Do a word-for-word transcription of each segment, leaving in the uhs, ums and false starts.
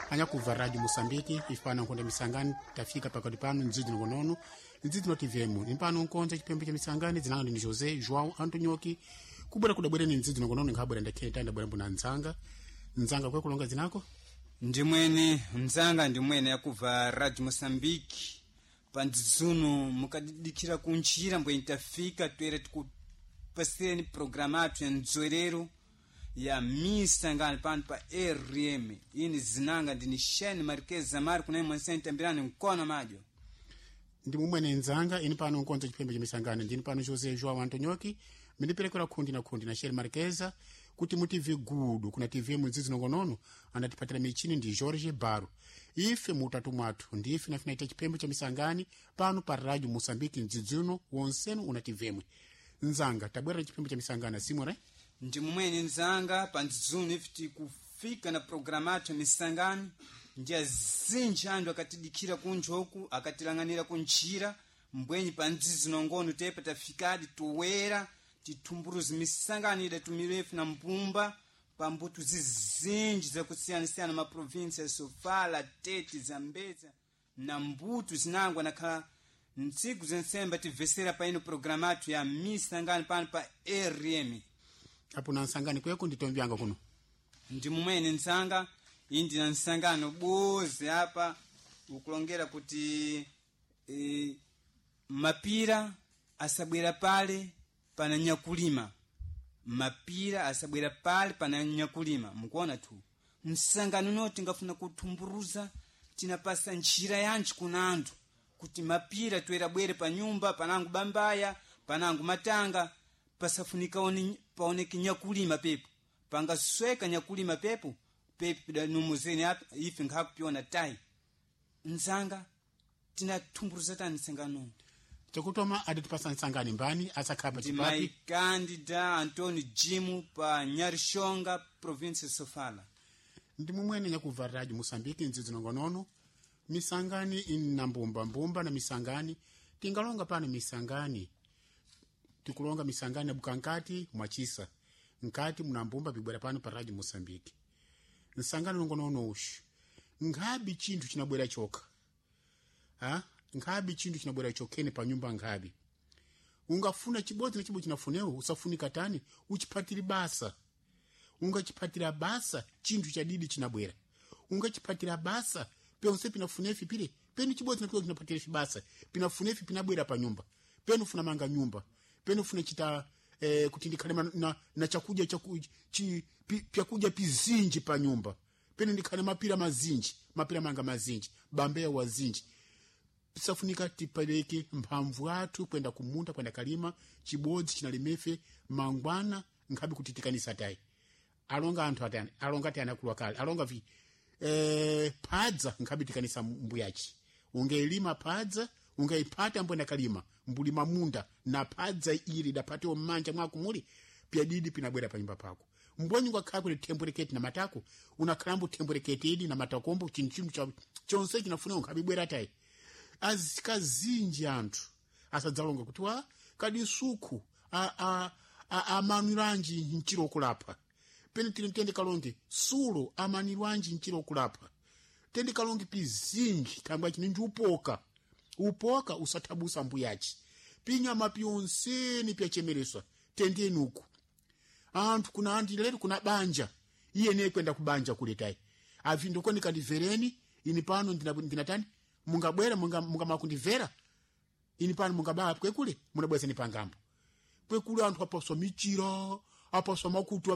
anyakuva radio Mosambiki ifana nkonda misangani tafika pakati pano nzidi ngonono nzidi notivemu impano nkonza chipembe cha misangani zinanga ni Jose João Antonioki kubura kudabwera ni nzidi ngonono ngabura ndaketa ndabwera mbuna nzanga nzanga kwe kulonga zinako ndimwene nzanga ndimwene yakuva radio Mosambiki pandzizuno mukadidikira kunchira mbwe intafika twere tukupasireni programatu ya nzwerero ya misangani pano pa R M ini zinanga ndini Shane Marquez Zamar kuna mwense tambirani mkono majo ndi mumwene nzanga ini pano nkonza chipembe cha misangani ndini pano Jose João Antonioki mindiperekera kundi na kundi na Shane Marquez kuti mu T V gudu kuna T V munzizi nongonono anatipatira michini ndi Jorge Baro ife mutatu mwatu ndi ife nafina ita chipembe cha misangani pano pa radio Mosambiki nzizuno wonsenu una T V mwe nzanga tabwera chipembe cha misangana simore ndi mumwene nzanga pandzizuno ifiti kufika na programatu misangani ndi azinji andu akatidikira kunjoku akatilanganira kunchira mbwenyi pandzizi nongono tepa tafikadi tuwera titumburuzi misangani ida tumirefu na mpumba pambutu zizinji za kusiyana-siyana ma province ya Sofala, Tete, Zambeza na mbutu zinangwa na kala ntsiku zensemba tivesera pa ino programatu ya misangani pano pa R M apo na nsangani kweko nditombyanga kuno ndi mumwene nsanga indi na nsangano boze hapa ukulongera kuti e, mapira asabwera pale pana nyakulima mapira asabwera pale pana nyakulima mukuona tu msangano noti ngafuna kutumburuza tinapasa nchira yanchi kunandu kuti mapira twera bwere pa nyumba panangu bambaya panangu matanga pasafunika oni paoneke nyakulima pepo panga sweka nyakulima pepo pepo da numuzeni hapa ife ngakupiona tai nzanga tinatumburuza tani nsangano chokutoma aditipasa nsangani mbani asakapa chipapi my candida Antoni Jimu pa Nyarishonga province Sofala ndi mumwene nyakuva radio Mosambiki nzizi nongonono misangani ina mbumba mbumba na misangani tingalonga pano misangani tikulonga misangani ya bukankati mwachisa nkati mnambumba bibwera pano pa radio Mosambiki nsangani nongonono ushi ngabi chintu chinabwera choka ha ngabi chintu chinabwera chokene pa nyumba ngabi ungafuna chibodzi na chibo chinafunewo usafunika tani uchipatiri basa ungachipatira basa chintu cha didi chinabwera ungachipatira basa peonse pinafunefi pile peni chibodzi na pilo kinapatira basa pinafunefi pinabwera pa nyumba penu funa manga nyumba penu funa chita eh, kutindikana na, na, na chakuja chakuja chi pi, pyakuja pizinji pa nyumba penu ndikana mapira mazinji mapira manga mazinji bambea wazinji safunika tipeleke mphamvu atu kwenda kumunda kwenda kalima chibodzi chinalimefe mangwana ngabi kutitikanisa tai alonga anthu atani alonga tani akulwa kale alonga vi eh padza ngabi tikanisa mbuyachi ungelima padza ungaipata mbwenda kalima mbulima munda na padza ili dapate omanja mwako muli pia didi pinabwera pa nyumba pako mbonyi kwa kakule tembureketi na matako unakalambu tembureketi idi na matakombo chinchimu cha chonse kinafuna unkabibwera tai azikazinji anthu asadzalonga kuti wa kadi suku a a a amaniranji nchiro kulapa pene tili tende kalonge sulo amaniranji nchiro kulapa tende kalonge pizinji tangwa chininji upoka upoka usatabusa mbuyachi pinya mapiyonseni pya chemereswa tende nuku anthu kuna andi lero kuna banja iye ne kwenda kubanja kuletai avindo koni kandivereni ini pano ndinatani mungabwera munga munga makundivera ini pano mungabaa kwekule munabweza ni pangambo kwekule anthu apaso michira apaso makutu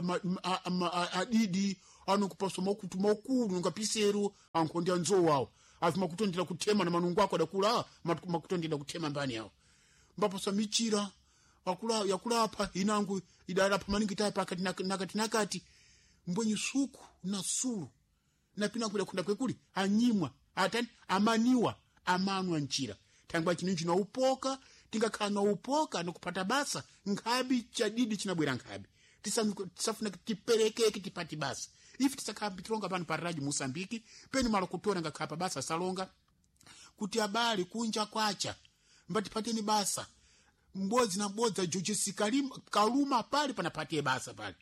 adidi anu kupaso makutu makulu ngapiseru ankondi anzo wao afi makutu ndila kutema na manungu wako adakula makutu ndila kutema mbani yao mbapaso michira akula yakula hapa inangu idara pa maningi tai pakati nakati nakati mbonyi suku na sulu na pina kule kunda kwekule anyimwa atani amaniwa amanwa nchira tangwa chininji na upoka tingakana upoka na kupata basa ngabi chadidi chinabwera ngabi tisafuna tipereke kitipati basa ifi tisakapi tronga pano pa radio Mosambiki peni malo kutora ngakapa basa salonga kuti abali kunja kwacha mbati pateni basa mbozi na boza jojo sikalima kaluma pale panapatie basa pale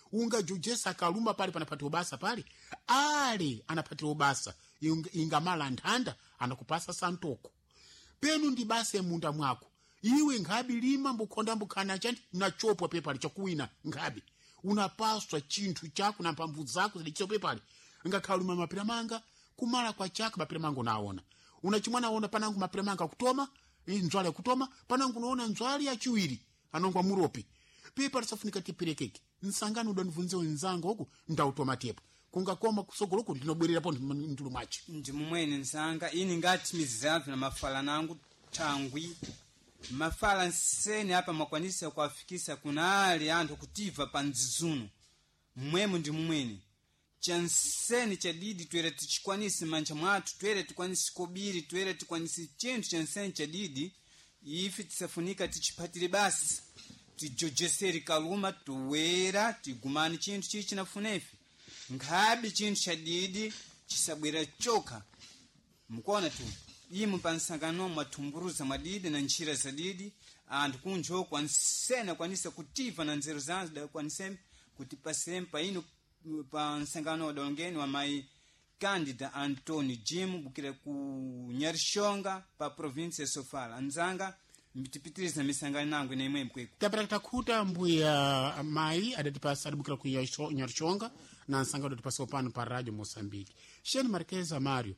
ungajojesa kaluma pale panapatira ubasa pale ale anapatira ubasa ingamala nthanda anakupasa santoko penu ndi basa munda mwako iwe ngabi lima mbukonda mbukana chandi nachopwa pepali chakuwina ngabi unapaswa chinthu chako na mphamvu zako zilicho pepali ngakhaluma mapira manga kumala kwa chaka mapira manga unaona unachimwana ona panangu mapira manga kutoma nzwali kutoma panangu unaona nzwali ya chiwiri anongwa muropi pepa lisafunika tiperekeke nsangano udonivunze wenzangu huku ndautoma tepo kungakoma kusogoloko linobwerera po ndulu mwachi ndi mumwene nsanga ini ngati mizavu na mafala nangu tangwi mafala nsene hapa makwanisa kuafikisa kuna ali anthu kutiva pa nzizuno mwemu ndi mumwene chanseni chadidi twere tichikwanisi mancha mwatu twere tikwanisi kobiri twere tikwanisi chintu chanseni chadidi ifi tisafunika tichipatire basi tijojeseri kaluma tuwera tigumani chintu chichi nafunefi ngabi chintu chadidi chisabwera choka mkuona tu imu pansangano matumburuza madidi na nchira zadidi anthu kunjo kwansena kwanisa kutiva na nzeru zanzu da kwanisem kutipasempa ino pa nsangano wadongeni wa mai Candida Antoni Jim bukira ku Nyarshonga pa province ya Sofala nzanga mbitipitiriza misangano nangu ina imwe mkweko tapera takuta mbuya mai adatipasa adibukira ku Nyarshonga na nsangano adatipasa opano pa radio Mosambiki Sheni Marqueza Mario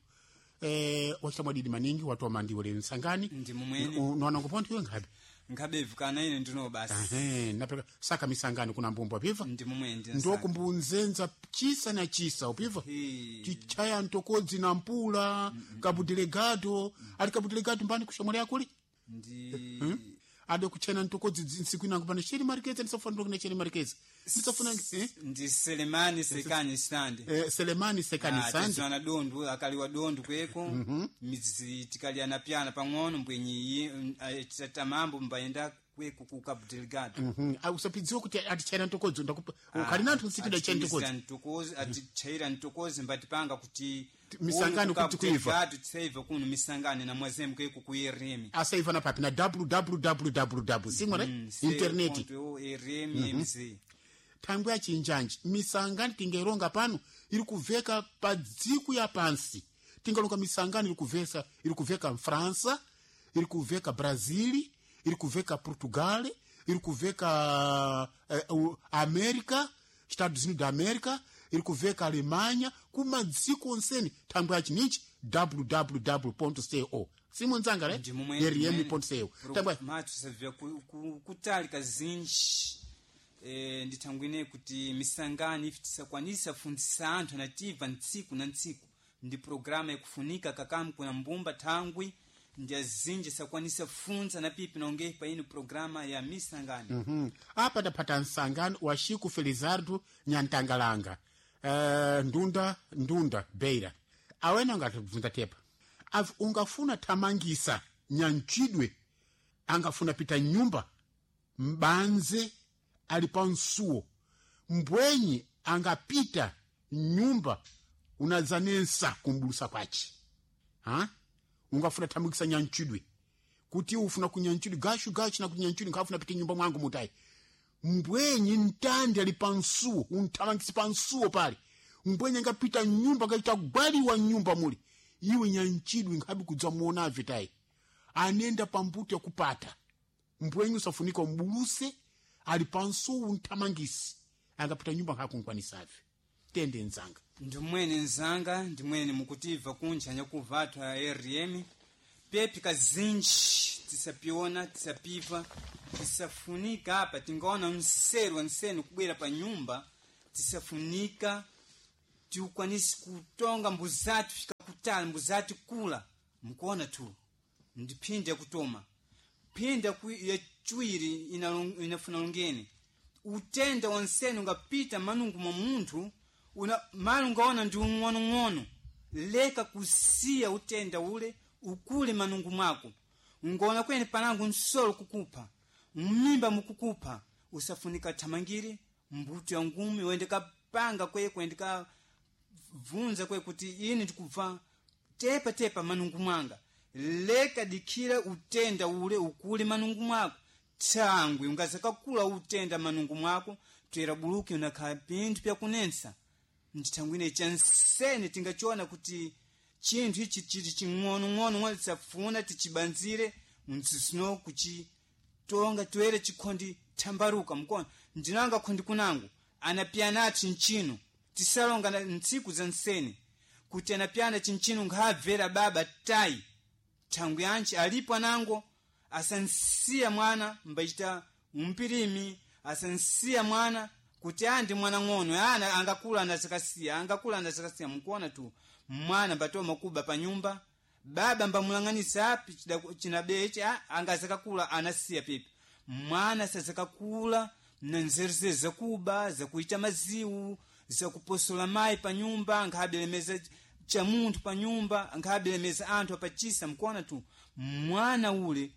eh wachita mwadidi maningi watu wa mandiwo le nsangani ndi mumwene unaona kuponti yo ngabe ngabe vukana ine ndino basi ehe napeka saka misangano kuna mbumbo piva ndi mumwene ndo kumbunzenza chisa na chisa upiva hey. Chichaya ntokodzi na mpula mm -mm. Kabu delegado mm. Ali kabu delegado mbani kushomolea kuli ndi hmm? Ade kuchena ntokodzi nsiku inangu pana Sheni Marqueza nisafuna ndo Sheni Marqueza nisafuna eh? Ndi Selemani Sekani Sande eh, Selemani Sekani Sande tizwana dondu akaliwa dondu kweko mm -hmm. Mizi tikali anapiana pang'ono mbwenyi tata mambo mbayenda kweko ku Cabo Delgado mhm mm -hmm. Usapidziwa kuti atichaira ntokodzi ndakupa ukalina nthu nsitida cha ntokodzi ntokodzi atichaira ntokodzi mbatipanga kuti misangano kuti kuiva tsaiva kuno misangano na mwazemu kweko ku R M asaiva na papi na www singwa mm, internet R M mz tangu ya chinjanji misangano tingeronga pano ili kuveka pa dziku ya pansi tingalonga misangano ili kuvesa ili kuveka França ili kuveka Brazil ili kuveka Portugal ili kuveka uh, America Estados Unidos da America ili kuveka Alemanya kuma dziku onseni tangu ya chinichi www dot co Simon Zangare R M dot co tangu matu savia kutali kazinji eh nditangwine kuti misangano ifitisa kwanisa fundisa anthu nativa ntsiku na ntsiku ndi programa ikufunika kakamu kuna mbumba tangwi ndi azinje sakwanisa funza na pipi naonge pa ino programa ya misangano mhm apa tapata nsangano wa Chico Felizardo Nyantangalanga eh ndunda ndunda beira awena ngatibvunza tepa av ungafuna tamangisa nyanchidwe angafuna pita nyumba mbanze alipa nsuo mbwenyi angapita nyumba unadzanensa kumbulusa kwachi ha ungafuna tamangisa nyanchidwe kuti ufuna kunyanchidwe gashu gachi na kunyanchidwe ngafuna pita nyumba mwangu mutai mbwenyi ntandi alipa nsuo untamangisa pa nsuo pale mbwenyi ngapita nyumba gaita gwali wa nyumba muli iwe nyanchidwe ngabi kudza muona avitai anenda pambuto ya kupata mbwenyi usafunika mbuluse alipanso untamangisi angapita nyumba ngakungwanisavi tende nzanga ndimwene nzanga ndimwene mukutiva kunja nyakuvatu ya R M pepi kazinji tisapiona tisapiva tisafunika hapa tingaona mseru nsenu kubwera pa nyumba tisafunika tiukwanisi kutonga mbuzatu fika kutala mbuzatu kula mkuona tu ndipinde kutoma pinda ku ya chwiri inafuna longeni utenda wansenu ngapita manungu mwa muntu una malungu ona ndi ngono ngono leka kusia utenda ule ukule manungu mwako ngona kwene panangu nsolo kukupa mmimba mukukupa usafunika tamangiri mbuto ya ngumi wende kapanga kwe kwendika vunza kwe kuti ini ndikuva tepa tepa manungu mwanga leka dikira utenda ule ukule manungu mwako thangwi ungazakakula utenda manungu mwako toera buluki unakhala pinthu pyakunensa ndithangwine chansene tingachiona kuti chinthu ichi chili ching'onong'ono ng'ono tisafuna tichibanzire mzisino kuchitonga toere chikhondi thambaruka mkona ndinanga khondi kunangu anapyana chinchino tisalonga na ntsiku za nsene kuti anapyana chinchino ngabvera baba tai thangwi yanchi alipo anango asansiya mwana mbachita umpirimi asansiya mwana kuti andi mwana ng'ono ana angakula anazakasiya angakula anazakasiya mkuona tu mwana batoma kuba pa nyumba baba mbamulang'anisa api chinabechi angazakakula anasiya pepe mwana sazakakula na nzerze zakuba zakuita maziwu zakuposola mai pa nyumba ngabelemeza cha muntu pa nyumba ngabelemeza anthu apachisa mkuona tu mwana ule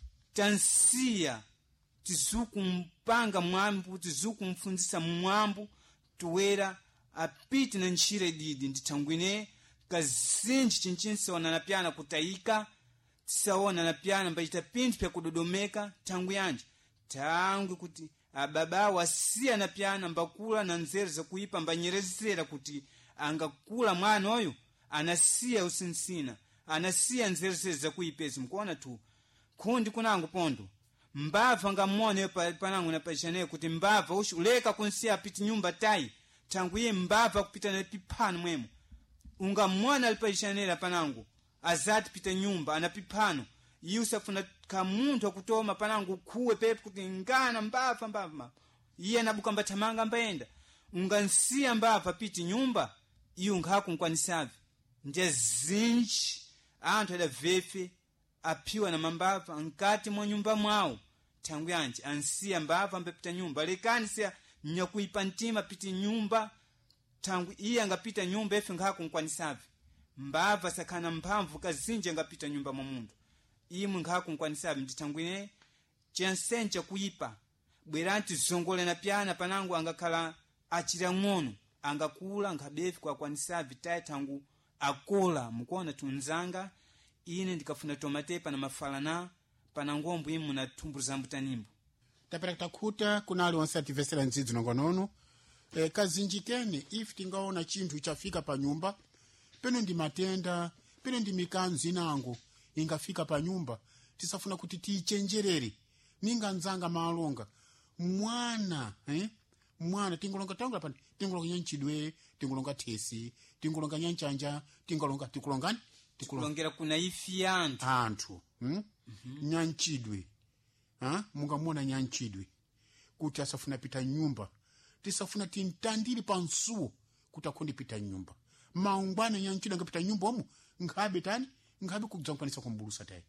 tansiya tizuku mpanga mwambu tizuku mfunzisa mwambu tuwera apiti na nchire didi ndithangwine kazinji chinchinsi wana napyana kutayika tisaona napyana mbachita pinthu pya kudodomeka thangwi yanji thangwi kuti ababa wasiya napyana mbakula na nzeru zakuipa mbanyerezera kuti angakula mwana oyo anasiya usinsina anasiya nzeru zakuipezi mkuona tu kundi kunangu pondo mbava ngamone panangu napachane kuti mbava ushi uleka kunsiya apiti nyumba tai tangu ye mbava kupita na pipano mwemo ungamwana alipachanera panangu azati pita nyumba anapipano iyo usafuna kamuntu akutoma panangu kuwe pepe kuti ngana mbava mbava iye anabuka mbatamanga mbaenda ungansiya mbava piti nyumba iyo ngaku nkwanisavi nje zinji anthu adavefe apiwa na mambava nkati mwa nyumba mwao tangu yanchi ansiya mbava mbepita nyumba lekani siya nyakuipa ntima piti nyumba tangu iye angapita nyumba efe ngaku nkwanisavi mbava sakana mpamvu kazinje ngapita nyumba mwa mundu imu ngaku nkwanisavi nditangwine chansencha kuipa bweranti zongole na pyana panangu angakhala achira ng'ono angakula ngabefi kwa kwanisavi tayi tangu akola mukuona tunzanga ine ndikafuna tomatepa na mafalana pana ngombo imu na tumbu zambutanimbo tapera takhuta kunali onse ativesera ndzidzi nongonono e, kazinjikeni if tingaona chinthu chafika pa nyumba peno ndi matenda peno ndi mikanzu inango ingafika pa nyumba tisafuna kuti tiichenjerere ninga nzanga maalonga mwana eh mwana tingolonga tangula pani tingolonga nyanchidwe tingolonga thesi tingolonga nyanchanja tingolonga tikulongani tikulongera kuna ifi anthu anthu hm mm -hmm. nyanchidwe ha mungamona nyanchidwe kuti asafuna pita nyumba tisafuna tintandiri pansuo kuti akondi pita nyumba maungwana nyanchidwe ngapita nyumba omu ngabe tani ngabe kudzangwanisa kumbulusa tayi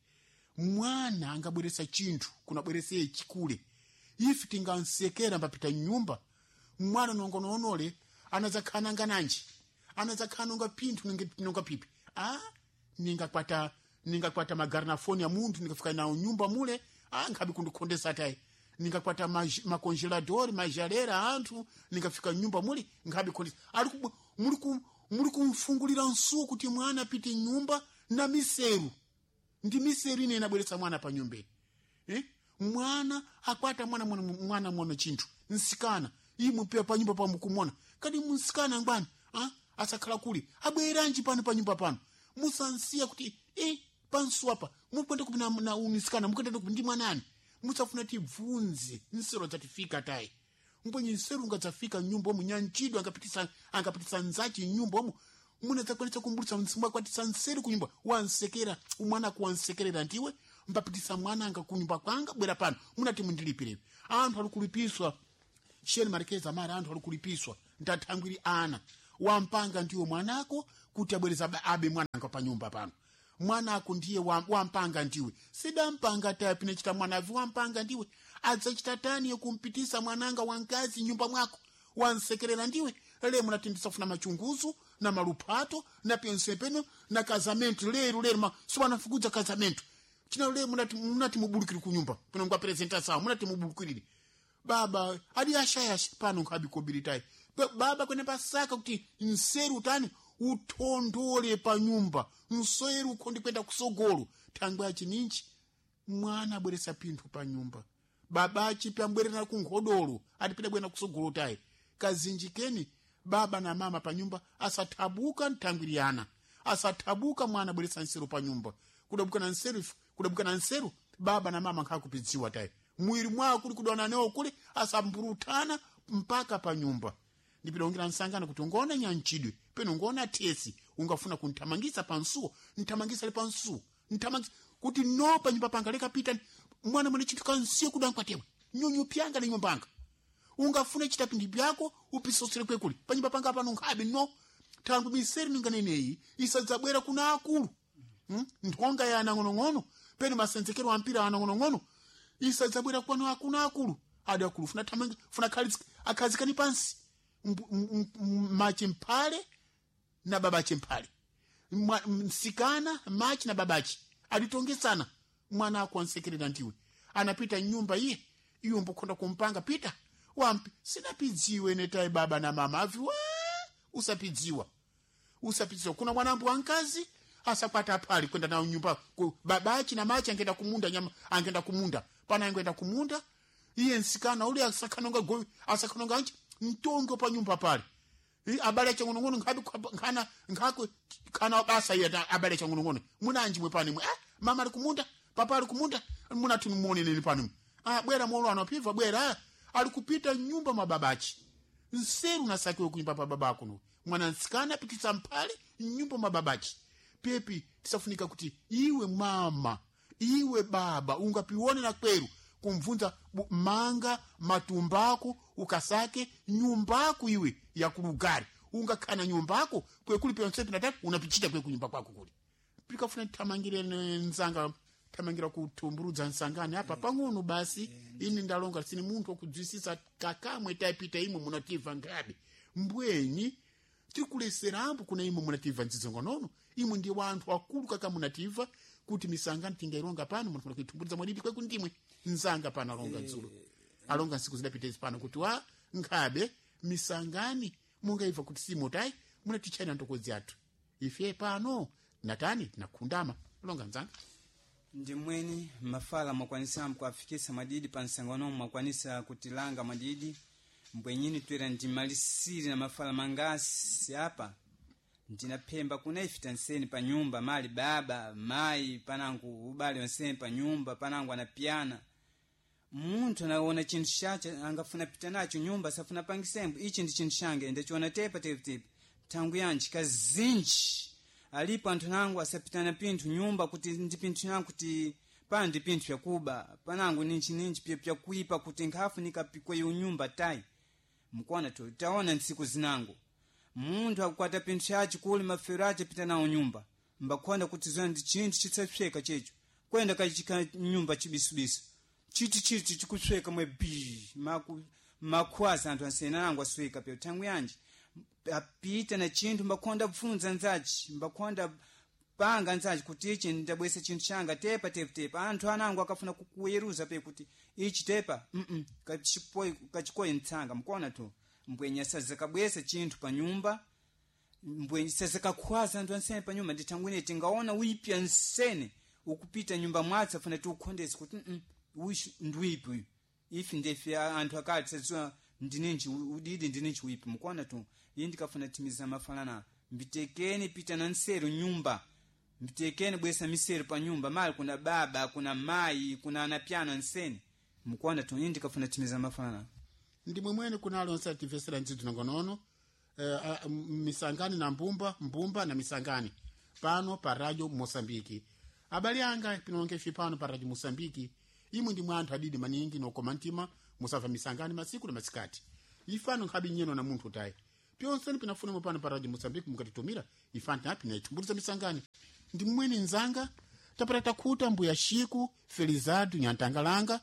mwana angabweresa chinthu kunabwerese chikule ifi tingansekera mbapita nyumba mwana nongononole anazakana ngananji anazakana nga pinthu ninga pipi ah ninga kwata ninga kwata magarnafoni ya muntu ningafika nao nyumba mule ah ngabe kundikhondesa tayi ninga kwata makongelador majalera anthu ningafika nyumba mule ngabe khondesa ali muri ku muri kumfungulira nsuku kuti mwana pite nyumba na miseru ndi miseru ine inabweretsa mwana pa nyumba eh mwana akwata mwana mwana mwana mwana chinthu nsikana imu pia pa nyumba pa mukumona kadi musikana ngwana ah asakhala kuli abweranji pano pa nyumba pano musansiya kuti eh pansu apa mukwenda kupina na unisikana mukwenda ndi mwanani musafuna tibvunze nsero zatifika tayi mbonye nsero ngadzafika nyumba omu nyanchidwe angapitisa angapitisa nzachi nyumba omu muna zakwanisa kumbulisa msimba kwatisa nsero kunyumba wansekera umwana kuwansekerera ndiwe mbapitisa mwana anga kunyumba kwanga bwera pano munati mundilipire anthu alikulipiswa sheni marekeza mara anthu alikulipiswa ndatangwiri ana wampanga ndiwe mwanako kuti abwereza abe mwana anga pa nyumba pano mwana ako ndiye wampanga ndiwe sidampanga tapi nechita mwana avi wampanga ndiwe adzachita tani yekumpitisa mwananga wangazi nyumba mwako wansekerera ndiwe lero munati ndisafuna machunguzo na malupato na pensepeno na kazamento lero lero ma swana fukudza kazamento china lero munati munati mubulukiri kunyumba pano ngwa presenta sawa munati mubulukiri baba adi ashaya pano ngabi kobilitai baba kwene pasaka kuti nseru tani utondole pa nyumba nsoeru ukondi kwenda kusogolo tangwa chininchi mwana bweresa pinthu pa nyumba babachi pyambwerera kungodolo atipita bwena kusogolotayi kazinjikeni baba na mama pa nyumba asathabuka ntangwiriyana asathabuka mwana bweresa nseru pa nyumba kudabuka na nseru kudabuka na nseru baba na mama nkhakupidziwa tayi mwiri mwa kuli kudona neo kuli asamburutana mpaka pa nyumba ndipita ungira nsangana kuti ungona nyanchidwe peno ungona tesi ungafuna kuntamangisa pansuo ntamangisa le pansuo ntamangisa kuti no pa nyumba panga leka pita mwana mwene chitu kansiyo kudankwa tewe nyunyu pyanga na nyumbanga ungafuna chitapindi byako upisosere kwekuli pa nyumba panga pano nkhabe no tangu miseri ninganeneyi isadzabwera kuna akulu hmm? Ntonga ya anang'onong'ono peno masenzekero ampira anang'onong'ono isadzabwera kwano akuna akulu adi akulu funa tamangi funa kazi akazikani pansi machi mpale na babachi mpale msikana machi na babachi aditongesana mwana ako ansekerera ndiwe anapita nyumba iye iyo mbokonda kumpanga pita wampi sinapidziwe netai baba na mama aviwa usapidziwa usapidziwa kuna mwanambu wankazi asakwata pali kwenda na nyumba babachi na machi angenda kumunda nyama angenda kumunda pana angenda kumunda iye nsikana ule asakanonga go asakanonga anchi ntongo pa nyumba pale i abale cha ngono ngabi kana ngako kana basa ya abale cha ngono muna anjimwe pani mwe ah mama ali kumunda papa ali kumunda muna tunumuone nini pani ah bwera molo anopiva bwera ali kupita nyumba mababachi nseru nasakiwe kunyumba pa babako no mwana nsikana pitisa mpale nyumba mababachi pepi tisafunika kuti iwe mama iwe baba ungapione na kweru kumvunza manga matumbako ukasake nyumbako iwe ya kulugari ungakana nyumbako kwe kuli pe onsepi nataka unapichita kwe kunyumba kwako kuli pikafuna tamangire nzanga tamangira kutumburuza nsangani hapa pang'ono basi ini ndalonga sini muntu okudzisisa kakamwe taipita imwe munativa ngabe mbwenyi tikuleserambo kuna imwe munativa nzizongo nono imwe ndi wantu akulu kaka munativa kuti misangani tingaironga pano munafuna kuitumburiza mwadidi kwe kundimwe nzanga pana alonga dzulo alonga nsiku zidapita pano kuti wa ngabe misangani mungaiva kuti simotai munatichana ndokodzi atu ife pano natani nakundama alonga nzanga ndimweni mafala mwakwanisa mkuafikisa madidi pansangano mwakwanisa kutilanga madidi mbwenyini twera ndimalisiri na mafala mangasi hapa ndinapemba kuna ifitanseni pa nyumba mali baba mai panangu ubali wanseni pa nyumba panangu anapiana muntu anaona chintu chache angafuna pita nacho nyumba safuna pangisembu ichi ndi chintu change ndachiona tepa tepa tepa tangu yanchi kazinji alipo anthu nangu asapitana pintu nyumba kuti ndi pintu nangu kuti pana ndi pintu vya kuba panangu ninchi ninchi pia pia kuipa kuti nkhafu nikapikwa yu nyumba tai mkuona tu taona nsiku zinangu muntu akukwata pintu chachi kuli mafero ache pita nao nyumba mbakwanda kuti zona ndi chintu chitsapsweka checho kwenda kachika nyumba chibisubisu chiti chiti chikusweka mwe bi maku makhwaza anthu ansena nangu asweka pia tangu yanji apita na chintu mbakwanda kufunza nzachi mbakwanda panga nzachi kuti ichi ndabwesa chintu changa tepa tepa tepa anthu anangu akafuna kukuyeruza pe kuti ichi tepa mm kachipoi kachikoye ntsanga mkuona tu mbwenya saza kabwesa chintu pa nyumba mbwenya saza kakhwaza anthu ansene pa nyumba nditangwine tingaona uipya nsene ukupita nyumba mwatsa funa tu ukhondesi kuti mm uish ndwipi ifi ndefi anthu akati sazwa ndininchi udidi ndininchi uipi mkuona tu yindi kafuna timiza mafalana mbitekeni pita na nseru nyumba mbitekeni bwesa miseru pa nyumba mali kuna baba kuna mai kuna anapiano nsene mkuona tu yindi kafuna timiza mafalana ndimwe mwene kuna alonsa tivesera nzidu nangonono uh, misangani na mbumba mbumba na misangani pano pa radio Mosambiki abali anga pinonge fipano pa radio Mosambiki imwe ndi mwanthu adidi maningi nokomantima musava misangani masiku na masikati ifano nkhabi nyeno na munthu tayi pyonse pinafuna mupano pa radio Mosambiki mukatitumira ifani hapi na itumbuliza misangani ndi mwene nzanga tapata takuta mbuya shiku Felizado Nyantangalanga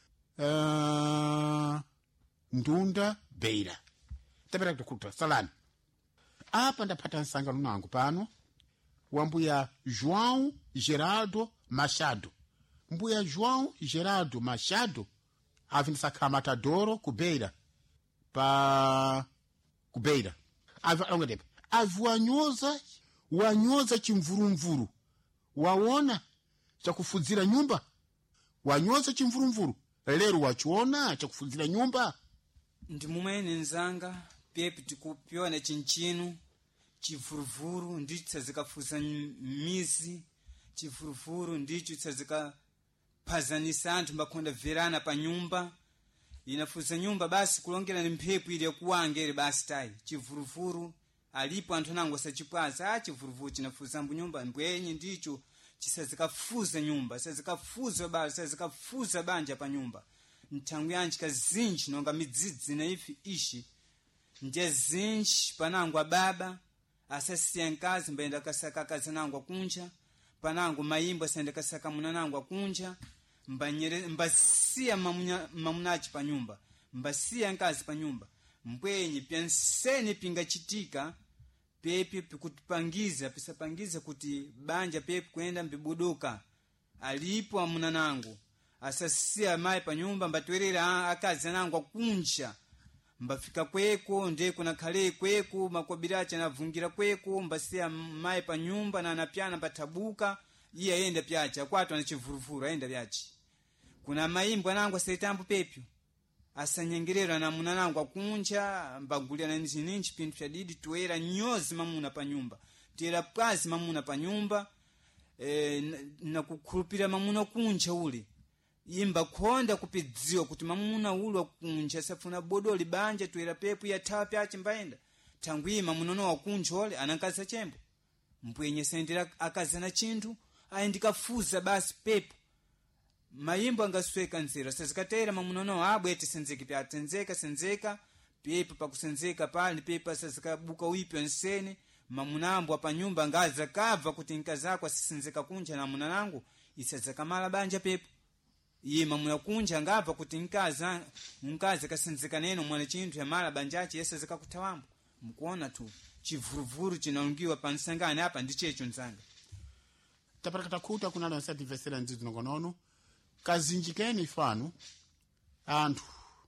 uh, Ndunda Beira tapata takuta salani apa ndapata nsangano nangu pano wambuya João Geraldo Machado mbuya João Geraldo Machado avinisa Kamatadoro ku Beira pa ku Beira ava ongedepa avanyoza wanyoza chimvurumvuru waona cha kufudzira nyumba wanyoza chimvurumvuru lero wachiona chakufudzira nyumba ndi mumene nzanga pepe tikupiona chinchinu chivuruvuru ndicho tsazikafuza mizi chivuruvuru ndicho tsazikaphazanisa anthu mbakhonda verana pa nyumba inafuza nyumba basi kulongera ni mphepo ile kuwangere basi tayi chivuruvuru alipo anthu nango sachipwaza ah chivuruvuru chinafuza mbu nyumba mbwenye ndicho chisazikafuza nyumba sazikafuza basi sazikafuza banja pa nyumba nthangu yanchi kazinji nonga midzidzi na ifi ishi nje zinji panangwa baba asasiya nkazi mbaenda kasaka kazi nangwa kunja panangu mayimbo asenda kasaka muna nangwa kunja mbanyere mbasiya mamunya mamunachi pa nyumba mbasiya nkazi pa nyumba mbwenye pyenseni pinga chitika pepe pikutupangiza pisapangiza kuti banja pepe kwenda mbibuduka alipo amuna nangu asasiya mai pa nyumba mbatwerera akazi nangwa kunja mbafika kweko ndeko na khale kweko makwabiracha navungira kweko mbasiya mai pa nyumba na anapyana patabuka iye aenda pyacha kwatu anachivuruvuru aenda pyachi kuna mayimbo anangwa saitambo pepyo asanyengerera na muna nangwa kunja mbagulira na nini chipindu cha didi tuera nyozi mamuna pa nyumba tera pwazi mamuna pa nyumba e, na, na kukhulupira mamuna kunja ule imba khonda kupidziwa kuti mamuna ule wakunja safuna bodoli banja tuera pepu ya tawa pyachi mbaenda tangwi mamunono wakunja ole anankaza chembo mpwenye sendera akazana chintu aindikafuza basi pepu mayimbo angasweka nzira sazikatera mamunono abwete senzeki pya senzeka senzeka pepa pakusenzeka pali pepa sazikabuka uipyo nsene mamunambo apa nyumba ngaza kava kuti nkazako asisenzeka kunja na munanangu isazakamala banja pepa iye mamuna kunja ngava kuti nkaza nkaza kasenzeka neno mwana chintu ya mala banjachi yesa zikakutawambo mkuona tu chivuruvuru chinaungiwa pa nsangane hapa ndichecho nzanga taparakata kuta kunalo nsati vesera nzizi nongonono kazinjikeni fanu anthu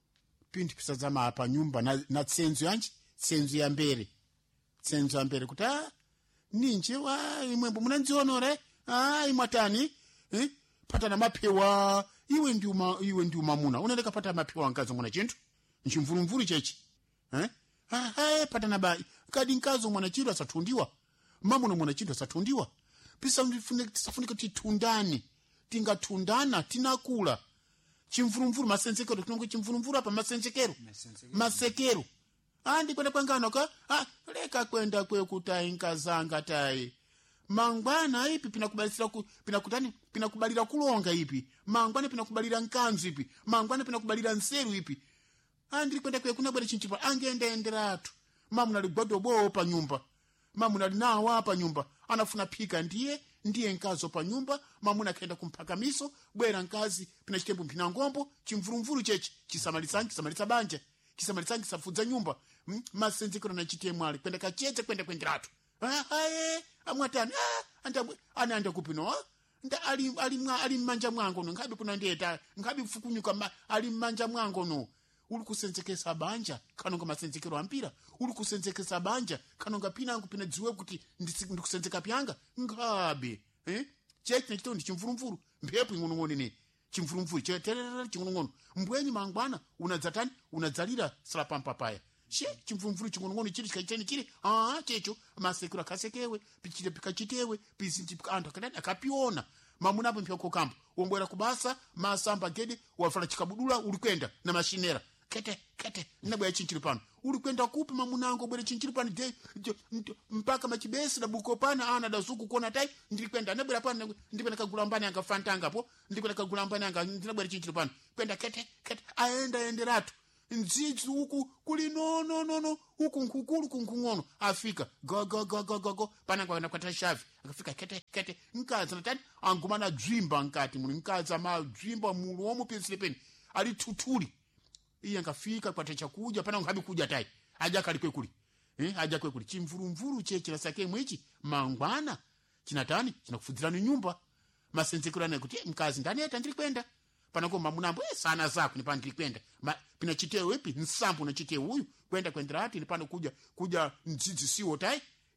pintu pisadzama apa nyumba na, na tsenzo yanji tsenzo ya mbere tsenzo ya mbere kuti ah ninje wa imwembo munanzionore ah imwatani eh pata na mapewa iwe ndi uma iwe ndi umamuna unaleka pata mapewa nkazo mwana chintu nchimvurumvuri chechi eh ah hey, pata na bai kadi nkazo mwana chintu asatundiwa mamuna mwana chintu asatundiwa pisa mfunika tisafunika titundani tingatundana tinakula chimvurumvuru masenzekero tunongo chimvurumvuru apa masenzekero masekero andi kwenda kwangano ka ah leka kwenda kwe kutai nkazanga tai mangwana ipi pinakubalisira ku pinakutani pinakubalira kulonga ipi mangwana pinakubalira nkanzu ipi mangwana pinakubalira nseru ipi andi kwenda kwe kuna bwere chinchipa angenda enderatu mamuna ligwado bo pa nyumba mamuna linawa pa nyumba anafuna pika ndiye ndiye nkazo pa nyumba mamuna kaenda kumpaka miso bwera nkazi pina chitembo mpina ngombo chimvurumvuru chechi chisamalitsangi samalitsa banja chisamalitsangi safudza nyumba hmm? masenzekero na chitembo ali kwenda kachete kwenda kwendiratu ah haye amwatani ah anda ana anda kupino nda ali ali ali manja mwango no ngabe kuna ndeta ngabe fukunyuka ma, ali manja mwango no uli kusenzekesa banja kanonga masenzekero ampira uli kusenzekesa banja kanonga pinangu pina dziwe kuti ndikusenzeka pyanga ngabe eh chechi nechitondi chimvurumvuru mphepo ing'onong'ono ne chimvurumvuru cheterera ching'onong'ono mbwenyi mangwana unadzatani unadzalira sala pampapaya she chimvurumvuru ching'onong'ono chiri chikaiteni chiri ah checho masekero akasekewe pichite pikachitewe pizinji anthu akadani akapiona mamuna apo mpyoko kampo wombwera kubasa masamba gede wafala chikabudula uli kwenda na mashinera kete kete nabwera chinchiri pano uli kwenda kupi mamunango bwera chinchiri pano de, de, de mpaka machibesi na buko pana ana da suku kona tai ndiri kwenda nabwera pano ndipenda kagulambani anga fantanga po ndipenda kagulambani anga ndinabwera chinchiri pano kwenda kete kete aenda enderatu nzizi huku kuli no no no no huku nkukulu kunkung'ono afika go go go go go go pana kwa na kwata shavi akafika kete kete nkaza natani angumana dzimba nkati muli nkaza ma dzimba mulu omu pensile peni ali tutuli iye ngafika kwata chakuja pana ngabi kuja tai aja kali kwe kuli eh aja kwe kuli chimvurumvuru chechi la sake mwichi mangwana chinatani chinakufudzirana nyumba masenzekero na kuti mkazi ndani eta ndiri kwenda pana ko mamunambo eh sana zako ni pana ndiri kwenda pina chitewe ipi nsambu na chitewe huyu kwenda kwenderati ni pano kuja kuja nzizi siwo tai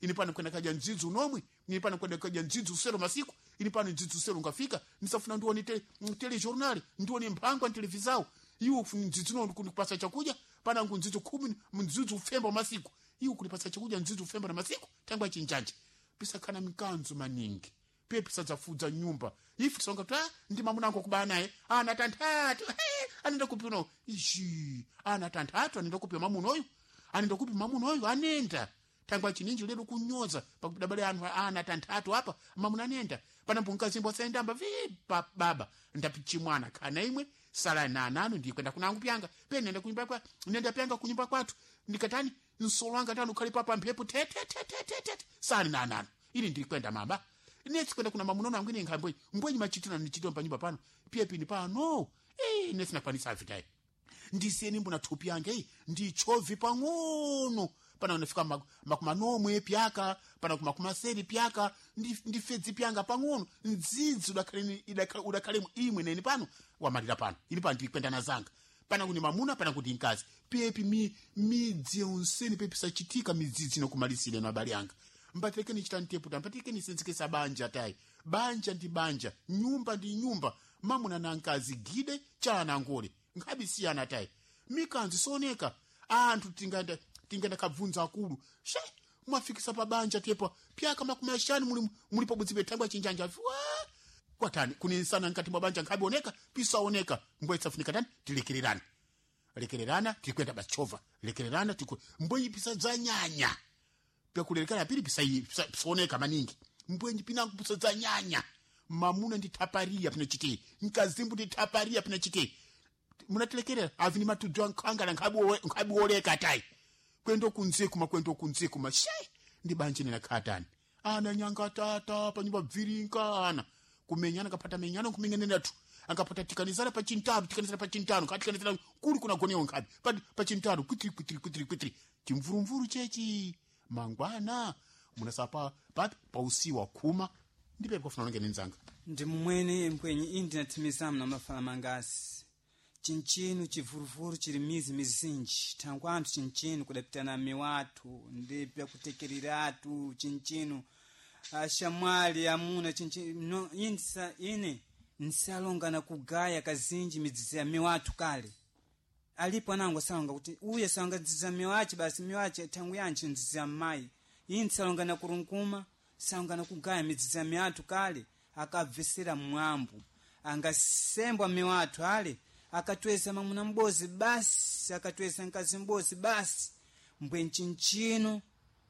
ini pano kwenda kaja nzizu nomwe ini pano kwenda kaja nzizu sero masiku ini pano nzizu sero ngafika nisafuna ndione te tele journal ndione mphangwa televizao iwo nzizu no kunipasa chakuja pana ngu nzizu kumi nzizu ufemba masiku iwo kunipasa chakuja nzizu ufemba na masiku tangwa chinjanje pisa kana mikanzo maningi pepe sadzafuza nyumba ifi songa ta ndi mamuna angu kubana naye ana tantatu anenda kupino ishi ana tantatu anenda kupima mamuna oyu anenda kupima mamuna oyu anenda tangwa chininji lero kunyoza pakudabale anu ana tantatu hapa mamuna anenda pana mpunga sendamba vi baba ndapichi mwana kana imwe sala na nanu ndikwenda kunangu pyanga pe nenda kunyumba kwa nenda pyanga kunyumba kwatu ndikatani nsolanga tanu kali papa mpepo tete tete tete sala na nanu ili ndikwenda mamba nesi kwenda kuna mamunono angu ine ngambwe mbwenyi machitina nichito pa nyumba pano pia pini pano eh nesi nakwanisa afitai ndisieni mbona thupi yange ndichovi pang'ono pana unafika makumanomwe pyaka pana kumakumaseri pyaka ndifedzi pyanga pang'ono nzizi udakhale udakhale imwe neni pano wamalira pano ili pano ndikwenda nazanga pana kuni mamuna pana kuti nkazi pepi mi midzi onseni pepi sachitika midzizi nokumalisire na bali yanga mbateke ni chitanteputa mbateke ni senzikesa banja tai banja ndi banja nyumba ndi nyumba mamuna na nkazi gide chala na ngole ngabi siyana tai mikanzi soneka anthu tinganda tinganda kabvunza akulu she mwafikisa pa banja tepo pyaka makumashani muli mulipo budzibe tangwa chinjanja wa kwatani kuninsana nkati mwa banja ngabi oneka pisaoneka mbwe itsafunika tani tilekererana lekererana tikwenda bachova lekererana tiku mbwe ipisa zanyanya pia kulelekana pili pisa pisoneka maningi mbwenyi pina kupusa za nyanya mamuna nditaparia pina chiki nkazimbu nditaparia pina chiki munatelekera avini matujwa nkangala nkabu nkabu oleka tai kwendo kunziku makwendo kunziku mashe ndi banje nina katani ana nyanga tata panyumba bvirinkana kumenyana kapata menyana kumengenena tu angapata tikanizana pa chintaru tikanizana pa chintaru katikanizana kuli kuna gonewa nkabi pa pa chintaru kwitri kwitri kwitri kwitri chimvurumvuru chechi mangwana munasapa papi pausiwa kuma ndipe kufuna nonge nenzanga ndi mumwene mpwenyi internet mizamu na mafala mangasi chinchinu chivuruvuru chiri mizi mizinji tangu anthu chinchinu kudapitana miwatu ndipya kutekeriratu chinchinu ashamwali amuna chinchinu no, insa ine nsalongana kugaya kazinji midzizi ya miwatu kale alipo nango salonga kuti uye salonga dziza miwachi basi miwachi tangu yanchi ndzizi ya mai ini salonga na kurunkuma salonga na kugaya midzizi ya miwatu kale akabvesera mwambu angasembwa miwatu ale akatweza mamuna mbozi basi akatweza nkazi mbozi basi mbwe nchinchino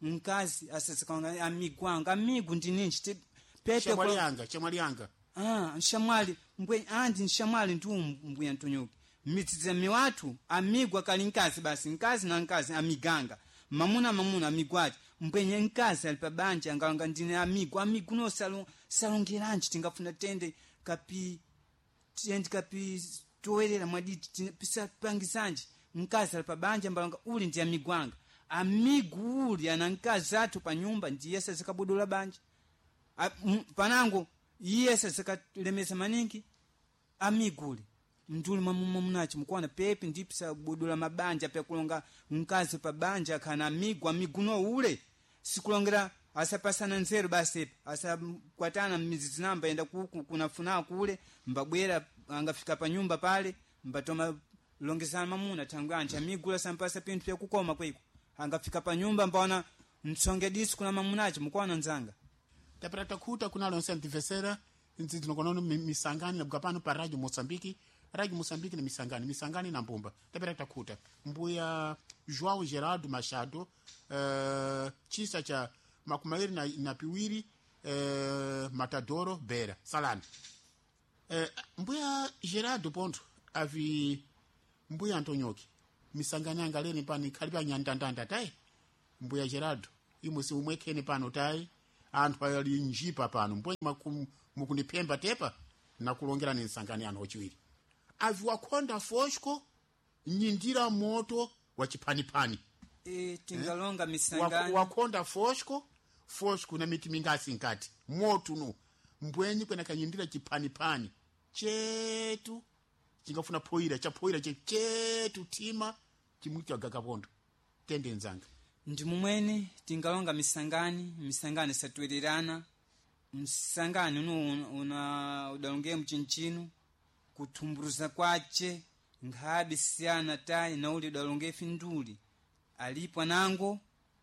nkazi asasika amigwanga amigu ndi ninchi pepe chamwali yanga chamwali yanga ah nshamwali mbwe andi nshamwali ndu mbwe antonyuki midziza miwatu amigwa kali nkazi basi nkazi na nkazi amiganga mamuna mamuna amigwaji mbwenye nkazi alipabanja anganga ndine amigwa amigu no salon salongeranji tingafuna tende kapi tende kapi toerera mwaditi pisa pangisanji nkazi alipabanja mbalanga uli ndi amigwanga amigu uli ana nkazi atu pa nyumba ndiye sasa zikabudola banja A, m, panango iye sasa zikalemeza maningi amigu uli nduli mamumu munachi mkuwana pepe ndipisa budola mabanja pya kulonga nkazi pa banja kana amigu amigu no ule sikulongera asapasana nzeru basi asa kwatana mizizi namba enda kuku kunafuna kule mbabwera angafika pa nyumba pale mbatoma longezana mamuna tangu anje amigula sampasa pintu pya kukoma kwiko angafika pa nyumba mbaona msonge disi kuna mamunachi mkuwana nzanga tapata kuta kuna lonse antivesera nzi dinokonono misangani na bukapano pa radio Mosambiki radio Mosambiki na misangani misangani na mbumba tapata kuta mbuya João Geraldo Machado uh, chisa cha makumairi na, na piwiri uh, Matadoro Bera salani uh, mbuya Geraldo Ponto avi mbuya Antonioki misangani angaleni pani kalipa nyandandanda tai mbuya Geraldo imusi umwekeni pano tai anthu ali njipa pano mbuya makum mukundipemba tepa na kulongera ni nsangani ano chiwiri avi wakonda foshko nyindira moto wa chipanipani e tingalonga eh? misangani wakonda foshko foshko na miti mingasi nkati moto no mbwenyi kwena kanyindira chipanipani chetu chingafuna poira cha poira chetu tima chimuti agakapondo tende nzanga ndi mumwene tingalonga misangani misangani satwererana msangani uno una udalongea mchinchinu kutumburuza kwache ngabi siana tai na uli udalongea finduli alipo nango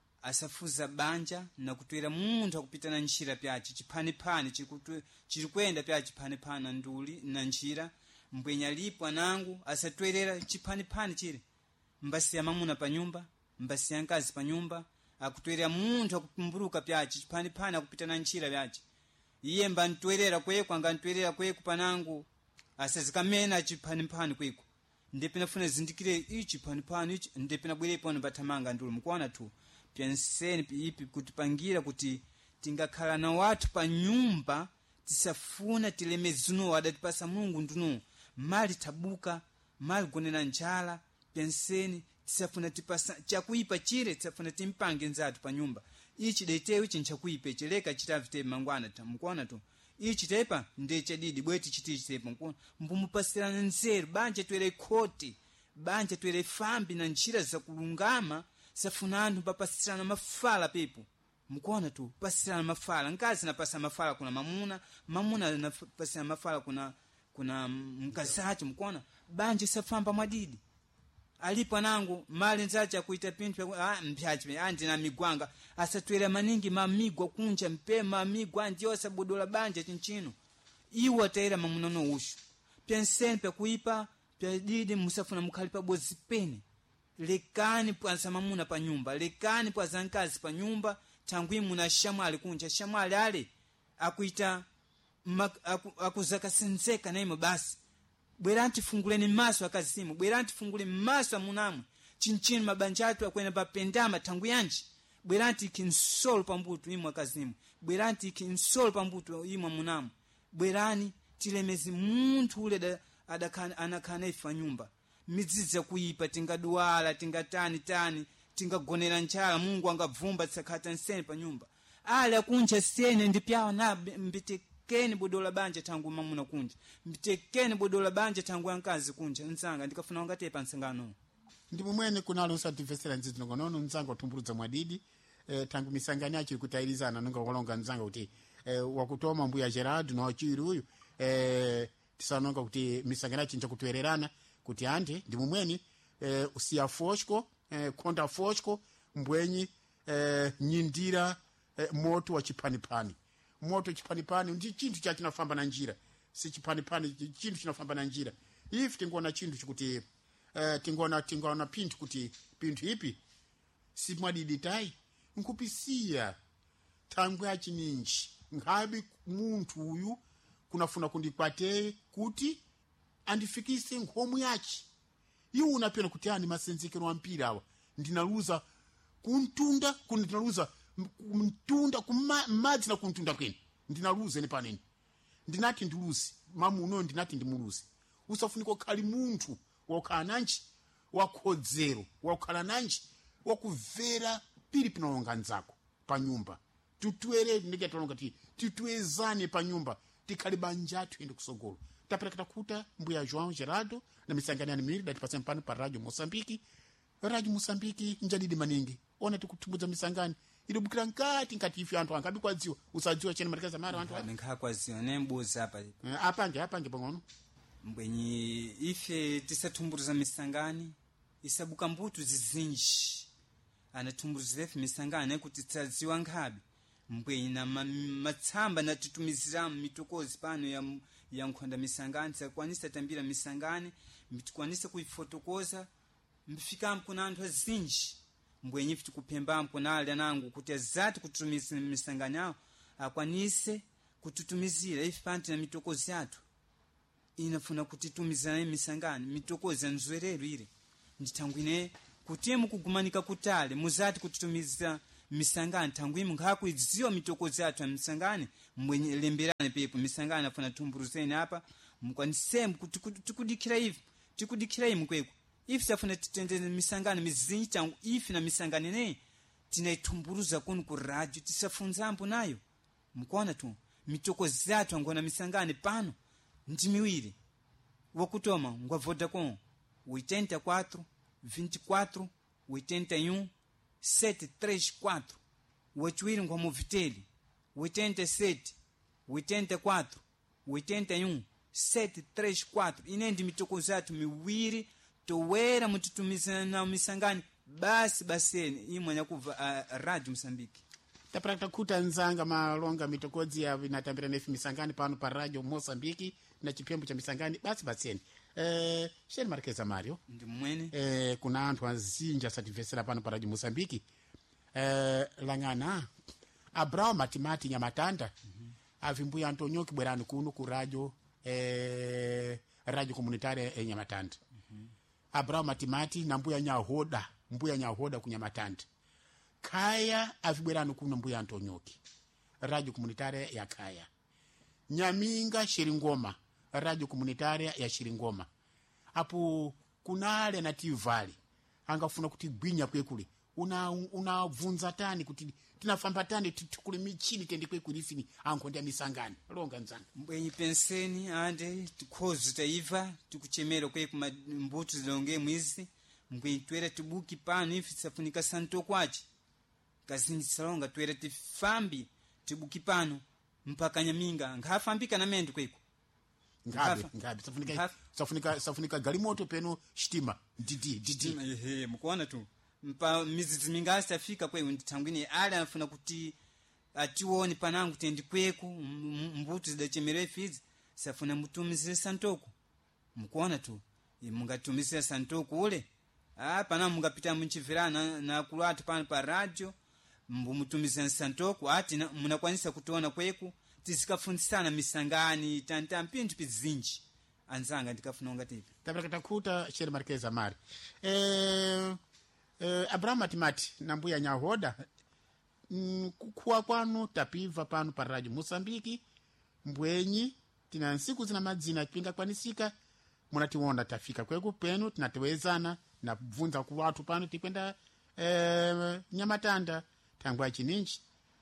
asafuza banja na kutwera muntu akupita na nchira pyachi chipane pane chilikwenda pyachi pane pana nduli na nchira mbwenya lipo nangu asatwerera chipane pane chile mbasi ya mamuna pa nyumba mbasi ya nkazi pa nyumba akutwerera muntu akukumburuka pyachi chipane pane akupita na nchira pyachi iye mba ntwerera kweku anga ntwerera kweku panangu asazikamena chipane pane kweku ndepena funa zindikire ichi pane pane ichi ndepena bwerepo batamanga ndulu mukuona tu penseni ipi kutipangira kuti tingakhala na watu pa nyumba tisafuna tilemezuno adatipasa Mungu nduno mali tabuka mali gonena njala penseni tisafuna tipasa chakuipa chire tisafuna timpange nzatu pa nyumba ichi deitewe ichi nchakuipa cheleka chitavite mangwana tamukuona tu ichi tepa ndeche didi bweti chiti tepa mukuona mbumupasirana nzeru banja twere koti banja twere fambi na njira za kulungama safunanu papasirana mafala pepo mukuona tu pasirana mafala nkazi napasa mafala kuna mamuna mamuna napasa mafala kuna kuna mkazachi mukuona banje safamba mwadidi alipo nangu mali nzacha kuita pintu ah mpyachi andi na migwanga asatwera maningi mamigwa kunja mpema migwa ndio sabudola banje chinchino iwo taira mamunono ushu penseni pe kuipa pe didi musafuna mukhalipa bozi pene lekani pwanza mamuna pa nyumba lekani pwanza nkazi pa nyumba tangwi muna shamwali kunja shamwali ale akuita aku, akuzaka senzeka naimo basi bweranti funguleni maso akazimu bweranti fungule maso munamwe chinchini mabanjatu akwena papendama tangu yanji bweranti kinsolo pambutu imwe akazimu bweranti kinsolo pambutu imwe munamwe bwerani tilemezi muntu ule adakana anakana ifa nyumba miziza kuipa tingaduala tingatani tani tingagonera nchala Mungu angavumba tsakata nsene pa nyumba ala kunja sene ndipyawa na mbitekeni bodola banje tangu mamuna kunja mbitekeni bodola banje tangu ankazi kunja nzanga ndikafuna wangatepa nsangano ndi mumwene kunalo usativesera nzizi nono nzanga utumburuza mwadidi e, tangu misangani achiri kutairizana nunga kolonga nzanga kuti e, wakutoma mbuya Gerard na wachiri uyu e, tisanonga kuti misangani achinja kutwererana kuti ande ndi mumweni e, usiya foshko e, konda foshko mbwenyi e, nyindira e, moto wa chipanipani moto chipanipani ndi chintu cha chinafamba na njira si chipanipani chintu chinafamba na njira if tingona chintu chikuti e, tingona tingona pintu kuti pintu ipi si mwadidi tai nkupisiya tangwe achininji ngabi muntu uyu kunafuna kundikwate kuti andifikise nkhomu yachi iwo unapena kuti ani masenzekero wa mpira awa ndinaluza kuntunda kundinaluza kuntunda kumadzi na kuntunda kwene ndinaluze ne paneni ndinati ndulusi mamuno ndinati ndimulusi usafuniko khali muntu wakhala nanji wakhodzero wakhala nanji wakuvera pili pinalonga nzako pa nyumba tutwere ndiketalonga ti tutwezane pa nyumba tikhali banjatu ende kusogolo tapelekata kuta mbuya João Gerardo na misangani ani miri dati pasem pano pa Radio Mosambiki Radio Mosambiki njadidi maningi ona tikutumbuza misangani ili bukira nkati nkati ifi antu angabi kwa ziwa usajiwa chene marikaza mara antu nkha kwa ziwa nembuza hapa apange apange pangono mbwenyi ife tisatumbuza misangani isabuka mbutu zizinji anatumbuza ife misangani kuti tsaziwa ngabi mbwenyi na matsamba na tutumizira mitokozi pano ya ya nkhonda misangani sakwanisa tambira misangani mitukwanisa kuifotokoza mbifika mkuna anthu azinji mbwenyi ife tikupemba mkuna ali anangu kuti azati kututumiza misangani yao akwanise kututumizira ife panti na mitokozi yatu inafuna kutitumizana misangani mitokozi ya nzwerero ile nditangwine kuti mukugumanika kutale muzati kututumiza misangani tangwimu ngaku idziwa mitokozi yatu ya misangani mwenye lemberane pepo misangani afuna tumburuzeni hapa mkwanise tikudikira hivi tikudikira hivi mkweko ifi safuna titendeze misangani mizinji tangu ifi na misangani ne tinaitumburuza kunu ku radio tisafunza ampo nayo mkwana tu mitokozi yatu angona misangani pano ndimiwiri wakutoma ngwa Vodacom oitenta e quatro vinte e quatro oitenta e um sete três quatro wachiwiri ngwamuviteli oitenta e sete oitenta e quatro oitenta e um sete três quatro ine ndi mitokozo yathu miwiri towera mutitumizana misangani basi baseni imwe nyakuva uh, Radio Msambiki tapata kuta nzanga malonga mitokodzi ya vinatambira nefi misangani pano pa Radio Mosambiki na chipembo cha misangani basi baseni eh Sheni Marqueza Mario ndi mwene eh kuna anthu azinja sativesera pano pa Radio Mosambiki eh langana Abraham Matimati Nyamatanda mm-hmm. avimbuya Antonio Kibwerani kuno ku radio eh radio komunitaria e Nyamatanda mm-hmm. Abraham Matimati na mbuya Nyahoda mbuya Nyahoda ku Nyamatanda Kaya avibwerani kuno mbuya Antonioki radio komunitaria ya Kaya Nyaminga Shiringoma radio komunitaria ya Shiringoma apo kunale na Tivali angafuna kuti gwinya kwekule una unavunza tani kuti tinafamba tani tikule michini tende kwekulifini ankondia misangani longa nzanga mbwenyi penseni ande tikhozi taiva tikuchemera kwe kumbuto zilonge mwizi mbwenyi twera tibuki pano ifi safunika santo kwachi kazinji salonga twera tifambi tibuki pano mpaka Nyaminga ngafambika na mendo kweko ngabe ngabe safunika safunika safunika galimoto peno shitima didi didi ehe mkuona tu mpa mizizi mingasi afika kwe nditangwini ali anafuna kuti atione panangu tendi kweko mbuto zidachemera ifizi safuna mutumizire santoko mkuona tu mungatumizira santoko ule ah pana mungapita munchivirana na kulwati pano pa radio mbumutumizira santoko ati munakwanisa kutuona kweko tisikafundisana misangani tanta mpindu pizinji anzanga ndikafuna ngatipi tabakata kuta Sheni Marqueza Mari eh eh Abraham Matimati na mbuya Nyahoda mm, kukua kwanu tapiva pano pa Radio Mosambiki mbwenyi tina nsiku zina madzina pinga kwanisika munatiwonda tafika kweko penu tinatewezana na vunza ku watu pano tikwenda eh Nyamatanda tangwa chininchi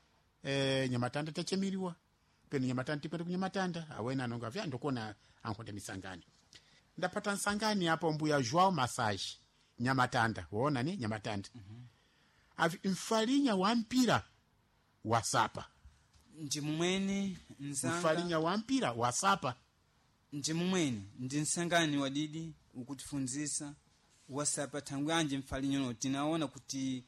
eh Nyamatanda tachemiriwa penu Nyamatanda tipende ku Nyamatanda awena anonga vya ndokona ankonde misangani ndapata nsangani hapo mbuya Joao Massage Nyamatanda uona ni Nyamatanda mm-hmm. avi mfalinya wa mpira wasapa ndi mwene nzanga mfalinya wa mpira wasapa ndi mwene ndi nsangani wadidi ukutifunzisa wasapa tangu anje mfalinya no tinaona kuti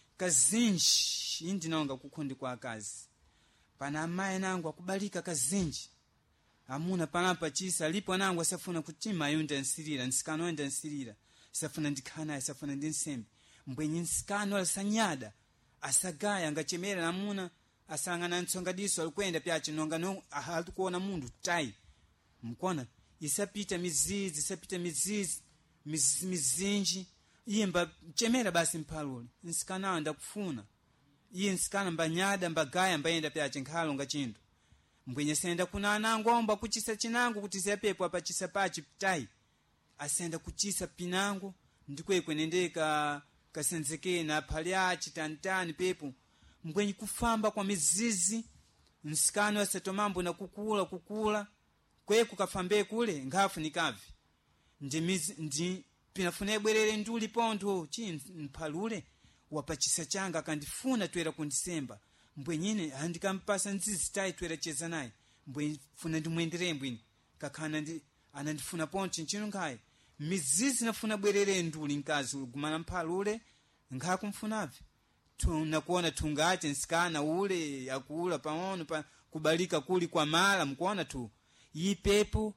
kazinji indi naonga kukonde kwa kazi pana amaye nangu akubalika kazinji amuna panapa chisa lipo nangu asafuna kutima yunda nsirira nsikano enda nsirira safuna ndikana asafuna ndinsembe mbwenyi nsikano asanyada asagaya ngachemera namuna asangana ntsonga diso alikwenda pyache nonga no ahatukuona mundu tai mkona isapita mizizi isapita mizizi mizizi mizinji yemba chemera basi mpalule nsikana anda kufuna iye nsikana mbanyada mbagaya mbayenda pyache nkhalo ngachindu mbwenye senda kuna anangomba kuchisa chinangu kuti ziyapepo apa chisa pachi tai asenda kuchisa pinangu ndikwe kwenendeka kasenzeke na palyachi tantani pepo mbwenye kufamba kwa mizizi nsikano asetomambo na kukula kukula kwe kukafambe kule ngafu nikavi ndi mizi ndi pinafuna bwerere nduli pondo chi mpalule wapachisa changa kandifuna twera kundisemba mbwenyine andikampasa nzizi tai twera cheza naye mbwenye funa ndimwendere mbwini kakana ndi anandifuna ponchi nchino ngai mizizi nafuna bwerere nduli nkazi gumana mpalule ngakumfunavi tunakuona tungate nsikana ule akula pamono pa kubalika kuli kwa mala mkuona tu yipepo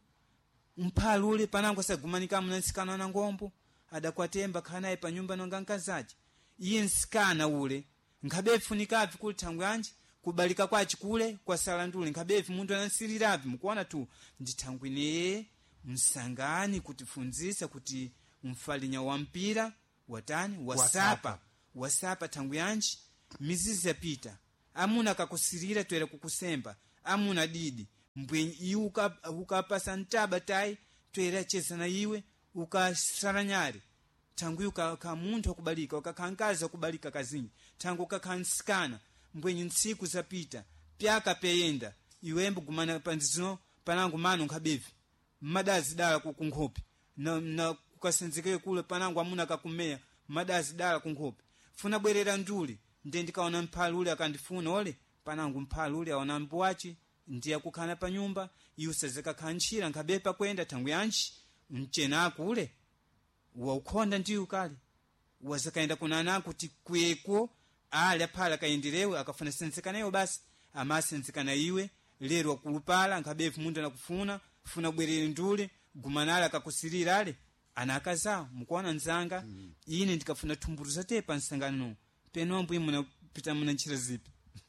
mpalule panango sagumanika mna nsikana na ngombo adakwatemba kanaye pa nyumba nonga nkazaji iye nsikana ule ngabefunikavi kuli tangwanje kubalika kwa chikule kwa sala ndule ngabefu mundu anansiriravi mkuona tu nditangwine msangani kutifunzisa kuti mfalinya wa mpira watani wasapa wasapa, wasapa tangu yanji mizizi yapita amuna kakusirira twera kukusemba amuna didi mbwenyi iuka ukapasa ntaba tai twera cheza na iwe ukasaranyari tangu yuka ka muntu akubalika ukakankaza kubalika kazini tangu kakansikana mbwenyi nsiku zapita pyaka peyenda iwembu gumana panzino panangu mano ngabevi madazi dala kukunkopi na na kukasenzekeye kule panangu amuna kakumea madazi dala kunkopi funa bwerera ndule nde ndikaona mphali ule akandifuna ole panangu mphali ule aona mbwachi ndiye kukhala pa nyumba yusazeka khanchira nkhabepa kwenda tangu yanchi mchena akule waukhonda ndiyo kale wazakaenda kunana kuti kweko ale phala kaenderewe akafuna senzekanayo basi amasenzekana iwe lero akulupala nkhabefu mundu anakufuna funa bwerere ndule gumanala akakusirira ale anakaza mukuona nzanga mm. ine ndikafuna tumburuza tepa nsangano penombo imuna pita muna nchira zipi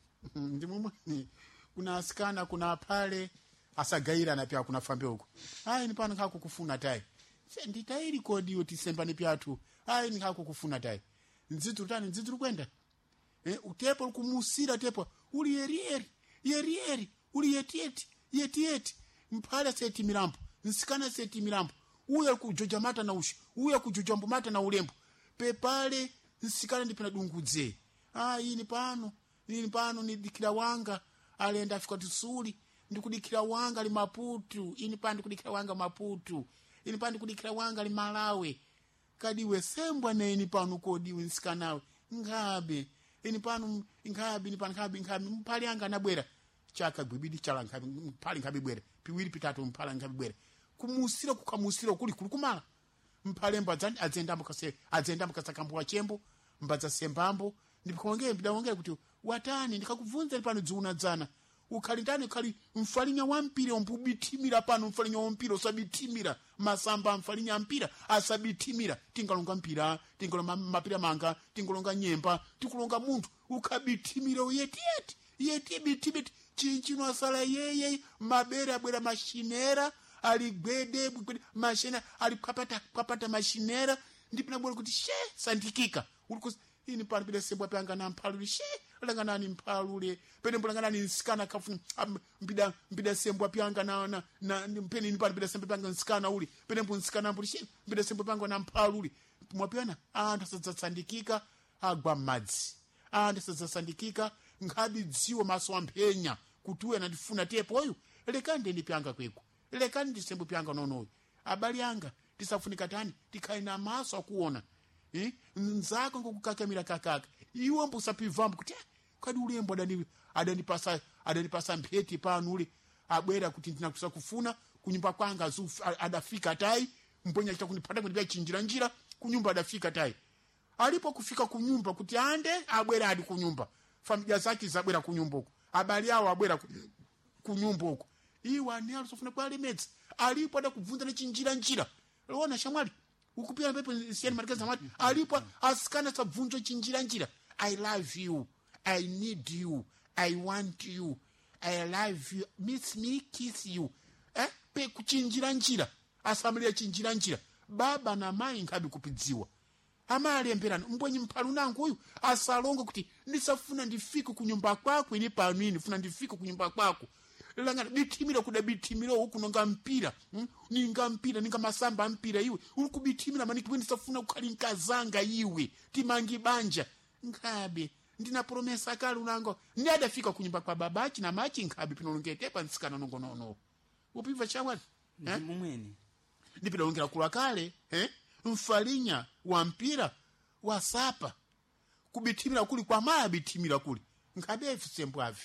ndi mumwe kuna asikana kuna pale asagaira na pia kuna fambe huko ai ni pano kako kufuna tai nditairi kodi yoti sembani pyatu ai ni kako kufuna tai nzitu tani nzitu kwenda eh utepo kumusira tepo uli yerieri yerieri uli yetieti yetieti mpala seti mirambo nsikana seti mirambo uya kujoja mata na ushi uya kujoja mata na ulembo pepale nsikana ndipina dungudze ah ini pano ini pano ni dikira wanga alienda afika tusuli ndikudikira wanga li Maputo ini pano ndikudikira wanga Maputo ini pano ndikudikira wanga li Malawi kadiwe sembwa na ini pano kodiwe nsikanawe ngabe ini pano ngabe ini pano ngabe ngabe mpali anga nabwera chaka gwibidi chala ngabe mpali ngabe bwera piwiri pitatu mpala ngabe bwera kumusira kukamusira kuli kulukumala mpale mbadzani adzenda mukase adzenda mukasakambo wa chembo mbadza sembambo ndipikongere ndidawongera kuti watani ndikakuvunza pano dziuna dzana ukhali ndani ukhali mfalinya wa mpira ompubitimira pano mfalinya wa mpira osabitimira masamba mfalinya mpira asabitimira tingalonga mpira tingalonga mapira manga tingalonga nyemba tikulonga muntu ukabitimira yetieti yeti bitibit chinchino asala yeye mabere abwera mashinera ali gwede mashina ali kapata kapata mashinera ndipina bora kuti she sandikika uliko ini pano bile sembwa panga na mpalule she langana ni mpalule pene mbulangana ni nsikana kafu mbida mbida sembwa panga na na, na mpeni ni pano bile sembwa panga nsikana uli pene mbu nsikana mbuli she mbida sembwa panga na mpalule mwapiana anda sandikika agwa madzi anda sandikika ngabi dziwo maso ampenya kutuwe na ndifuna tepo oyu lekande ndi pyanga kweko lekani ndisembu pyanga nono abali anga tisafunika tani tikaina maso akuona eh nzako ngokukakamira kakaka iwe mbusa pivambu kuti kadi ulembo adani adani pasa adani pasa mpeti pano uli abwera kuti ndinakusa kufuna kunyumba kwanga azu adafika tai mponya chitakunipata kunibya chinjira njira kunyumba adafika tai alipo kufika kunyumba kuti ande abwera adi kunyumba familia zake zabwera kunyumba huko abali yao abwera kunyumba huko iwa ni alisofuna kwa limits alipo ada kuvunza na chinjira njira unaona shamwali ukupia pepe siani marikaza mati alipo askana sabvunzo chinjira njira I love you I need you I want you I love you miss me kiss you eh pe kuchinjira njira asamilia chinjira njira baba na mai ngabi kupidziwa ama aliyembirana mbwenyi mpalu nangu huyu asalongo kuti ndisafuna ndifike kunyumba kwako ini panini funa ndifike kunyumba kwako langa bitimira kuda bitimira huku nonga mpira hmm? ninga mpira ninga masamba mpira iwe uku bitimira maniki wendi safuna kukali nkazanga iwe timangi banja ngabe ndina promesa kali unango ndi adafika kunyumba kwa babachi na machi ngabe pinolongete pa nsikana nongo nono upiva chamwali eh mumweni ndipira ongera kula kale eh mfalinya wa mpira wa sapa kubitimira kuli kwa maya bitimira kuli ngabe efisembo avi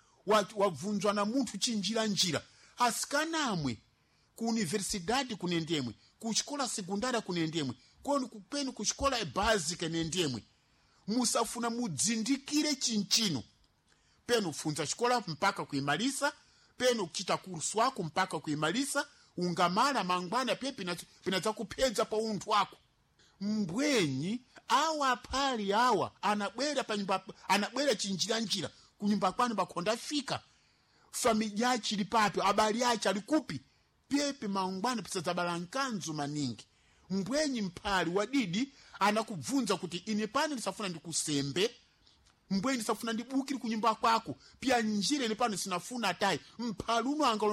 wavunzwa na muntu chinjira njira asikanamwe ku universidade kunendemwe ku shikola sekundari kunendemwe koni kupeni ku shikola basic nendemwe musafuna mudzindikire chinchino peno funza shikola mpaka kuimalisa peno kuchita kursu wako mpaka kuimalisa ungamala mangwana pepe na pinaza kupenza pa untu wako mbwenyi awa pali awa anabwera pa nyumba anabwera chinjira njira kunyumba kwani bakonda fika familia chili papi abali acha alikupi pepe mangwana pesa za balankanzo maningi mbwenyi mpali wadidi anakuvunza kuti ine pano nisafuna ndikusembe mbwenyi nisafuna ndibukiri kunyumba kwako pia njire ni pano sinafuna tai mpaluno anga